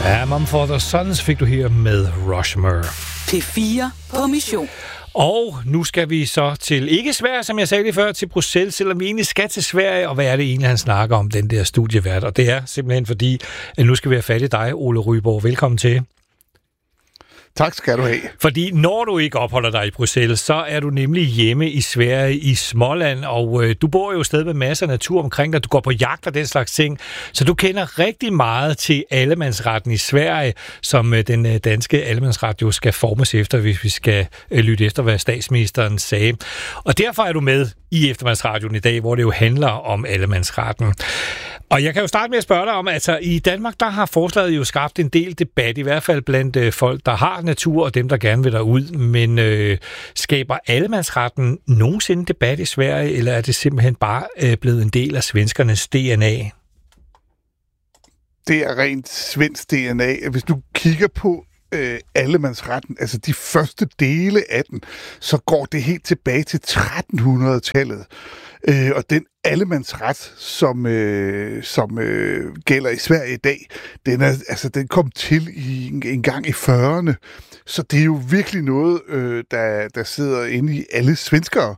Ja, Mumford & Sons fik du her med Rushmore. P4 på mission. Og nu skal vi så til, ikke Sverige, som jeg sagde lige før, til Bruxelles, selvom vi egentlig skal til Sverige. Og hvad er det egentlig, han snakker om, den der studievært? Og det er simpelthen fordi, at nu skal vi have fat i dig, Ole Ryborg. Velkommen til. Tak skal du have. Fordi når du ikke opholder dig i Bruxelles, så er du nemlig hjemme i Sverige, i Småland, og du bor jo et sted med masser af natur omkring dig, du går på jagt og den slags ting, så du kender rigtig meget til allemandsretten i Sverige, som den danske allemandsret jo skal formes efter, hvis vi skal lytte efter, hvad statsministeren sagde. Og derfor er du med i Eftermiddagsradioen i dag, hvor det jo handler om allemandsretten. Og jeg kan jo starte med at spørge dig om, altså i Danmark, der har forslaget jo skabt en del debat, i hvert fald blandt folk, der har natur, og dem, der gerne vil derud. Men skaber allemandsretten nogensinde debat i Sverige, eller er det simpelthen bare blevet en del af svenskernes DNA? Det er rent svensk DNA. Hvis du kigger på allemandsretten, altså de første dele af den, så går det helt tilbage til 1300-tallet. Og den allemandsret, som gælder i Sverige i dag, den kom til en gang i 40'erne. Så det er jo virkelig noget, der sidder inde i alle svenskere.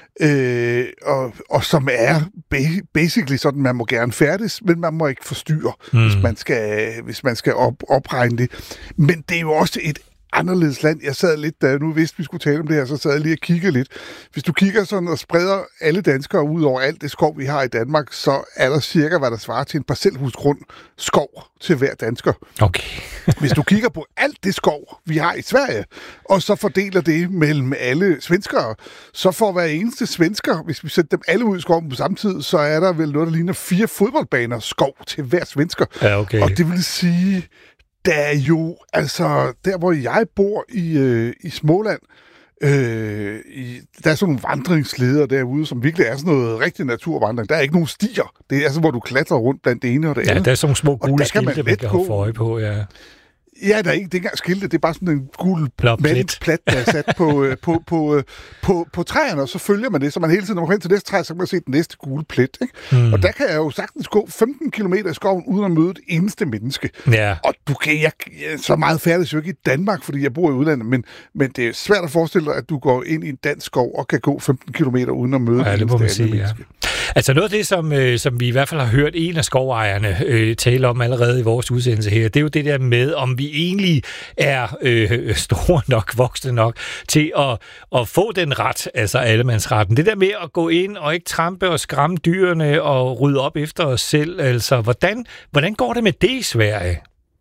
Og som er basically sådan, man må gerne færdes, men man må ikke forstyrre, hvis man skal opregne det. Men det er jo også et anderledes land. Jeg sad lidt, da jeg nu vidste, vi skulle tale om det her, så sad jeg lige og kiggede lidt. Hvis du kigger sådan og spreder alle danskere ud over alt det skov, vi har i Danmark, så er der cirka, hvad der svarer til en parcelhusgrund skov til hver dansker. Okay. Hvis du kigger på alt det skov, vi har i Sverige, og så fordeler det mellem alle svenskere, så får hver eneste svensker, hvis vi sætter dem alle ud i skoven på samme tid, så er der vel noget, der ligner 4 fodboldbaner skov til hver svensker. Ja, okay. Og det vil sige, der er jo, altså, der hvor jeg bor i Småland, der er sådan nogle vandringsleder derude, som virkelig er sådan noget rigtig naturvandring. Der er ikke nogen stier. Det er altså, hvor du klatrer rundt blandt det ene og det andet. Ja, der er sådan nogle små gule skilte, man kan få øje på, ja. Ja, der er ikke engang skilte. Det er bare sådan en gul plet, der er sat på træerne, og så følger man det, så man hele tiden, når man går hen til næste træ, så kan man se den næste gule plet. Ikke? Og der kan jeg jo sagtens gå 15 kilometer i skoven, uden at møde et eneste menneske. Ja. Og du kan, jeg så meget færdig jo ikke i Danmark, fordi jeg bor i udlandet, men det er svært at forestille dig, at du går ind i en dansk skov og kan gå 15 kilometer uden at møde et eneste menneske. Altså noget af det, som vi i hvert fald har hørt en af skovejerne tale om allerede i vores udsendelse her, det er jo det der med, om vi egentlig er store nok, voksne nok til at få den ret, altså allemandsretten. Det der med at gå ind og ikke trampe og skræmme dyrene og rydde op efter os selv, altså hvordan går det med det i Sverige?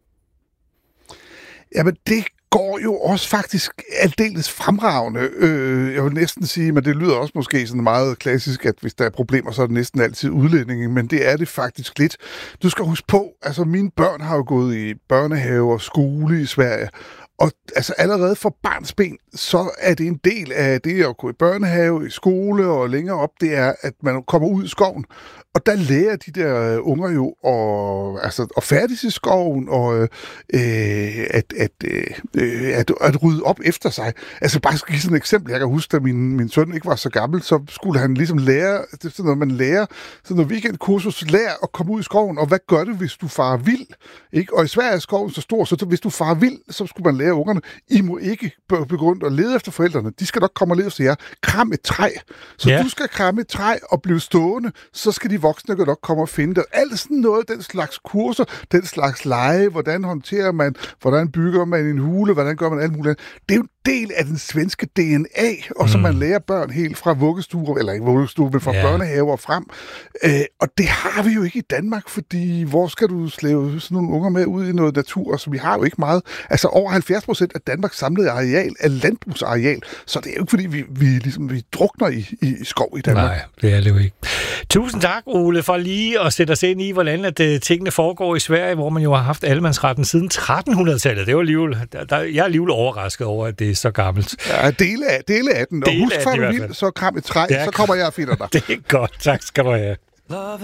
Jamen det går jo også faktisk aldeles fremragende. Jeg vil næsten sige, men det lyder også måske sådan meget klassisk, at hvis der er problemer, så er det næsten altid udlændinge, men det er det faktisk lidt. Du skal huske på, altså mine børn har jo gået i børnehave og skole i Sverige, og altså allerede fra barnsben, så er det en del af det at gå i børnehave, i skole og længere op, det er, at man kommer ud i skoven. Og der lærer de der unger jo at færdes i skoven og at rydde op efter sig. Altså bare skal give sådan et eksempel. Jeg kan huske, da min søn ikke var så gammel, så skulle han ligesom lære, det er sådan noget, man lærer, sådan noget weekendkursus, lære at komme ud i skoven, og hvad gør det, hvis du farer vild? Ikke? Og i Sverige er skoven så stor, så hvis du farer vild, så skulle man lære ungerne, I må ikke begynde at lede efter forældrene. De skal nok komme og lede efter jer. Kram et træ. Så du skal kramme et træ og blive stående, så skal de voksne kan nok komme og finde det. Alt sådan noget, den slags kurser, den slags lege, hvordan håndterer man, hvordan bygger man en hule, hvordan gør man alt muligt. Det er jo en del af den svenske DNA, og så man lærer børn helt fra vuggestue, eller ikke vuggestue, men fra børnehaver frem. Og det har vi jo ikke i Danmark, fordi hvor skal du slæve sådan nogle unger med ud i noget natur, så vi har jo ikke meget. Altså over 70% af Danmarks samlede areal er landbrugsareal, så det er jo ikke fordi, vi drukner i skov i Danmark. Nej, det er det jo ikke. Tusind tak, Ole, for lige at sætte os ind i, hvordan at tingene foregår i Sverige, hvor man jo har haft allemandsretten siden 1300-tallet. Det var alligevel, jeg er alligevel overrasket over, at det er så gammelt. Ja, dele af den. Og husk, for du vil, så kram et træ, så kommer jeg og finder dig. Det er godt. Tak skal du have.